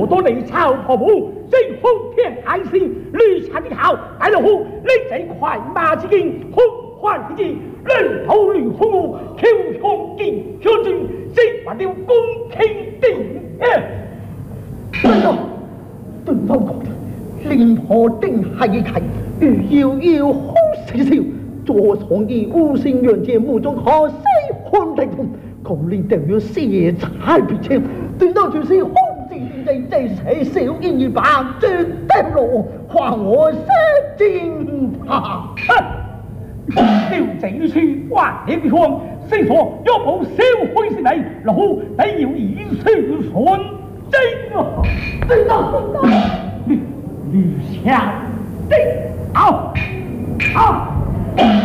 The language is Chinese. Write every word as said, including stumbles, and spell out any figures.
多内朝婆母，虽风天爱心，吕下的好，大老虎，你这快马之经，空幻之境，人头吕风舞，求兄弟小军，谁把了宫廷定？ 对了，对老哥的，灵婆定下一开，欲摇摇好笑笑，坐床的无心人节目中何西欢来同，共令都要色彩别清，对到就是红字在这些小英一把绝对路，还我失惊怕。 刘贼去万年的窗，虽说要报小灰是来，老虎得要以此顺真啊！ 对到对到， 吕吕下定好好。